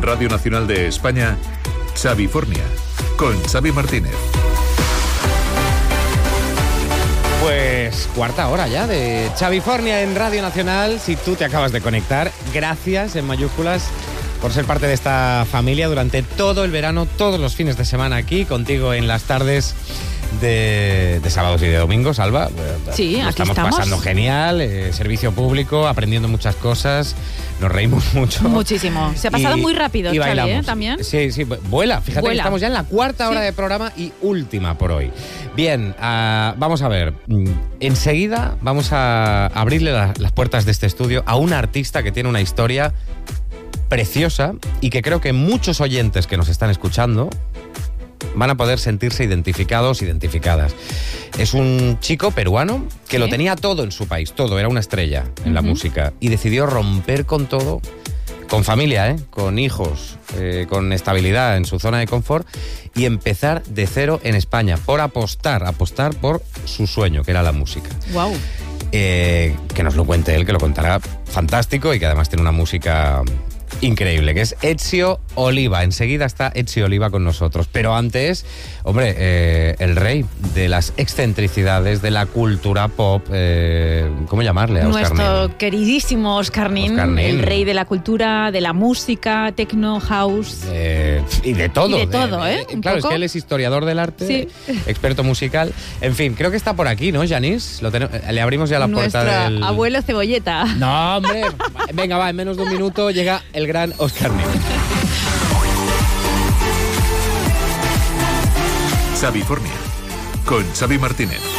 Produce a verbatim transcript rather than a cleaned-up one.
Radio Nacional de España, Xavifornia, con Xavi Martínez. Pues cuarta hora ya de Xavifornia en Radio Nacional. Si tú te acabas de conectar, gracias en mayúsculas por ser parte de esta familia durante todo el verano, todos los fines de semana aquí, contigo en las tardes de, de sábados y de domingos, Alba. Sí, Lo aquí estamos estamos. pasando genial, eh, servicio público, aprendiendo muchas cosas, nos reímos mucho. Muchísimo. Se ha pasado Y- muy rápido, y Xavi, ¿eh? bailamos. También. Sí, sí, vuela. Fíjate Vuela. que estamos ya en la cuarta hora Sí. de programa y última por hoy. Bien, ah, vamos a ver. Mm, Enseguida vamos a abrirle la- las puertas de este estudio a una artista que tiene una historia preciosa y que creo que muchos oyentes que nos están escuchando van a poder sentirse identificados, identificadas. Es un chico peruano que Sí. lo tenía todo en su país, todo, era una estrella en la Ujú. música y decidió romper con todo, con familia, ¿eh? Con hijos, eh, con estabilidad en su zona de confort y empezar de cero en España por apostar, apostar por su sueño, que era la música. Wow. Eh, que nos lo cuente él, que lo contará fantástico y que además tiene una música increíble, que es Ezio Oliva. Enseguida está Ezio Oliva con nosotros. Pero antes, hombre, eh, el rey de las excentricidades, de la cultura pop, eh, ¿cómo llamarle a Oscar Nuestro Nin? queridísimo Oscar Nin, Oscar Nin. el rey de la cultura, de la música, techno, house. Eh, y de todo. Y de todo, ¿eh? Un Claro, poco. es que él es historiador del arte, Sí. experto musical. En fin, creo que está por aquí, ¿no, Janice? Lo tenemos- le abrimos ya la Nuestro puerta del... abuelo Cebolleta. No, hombre. Venga, va, en menos de un minuto llega el gran Oscar Nin. Xavifornia, con Xavi Martínez.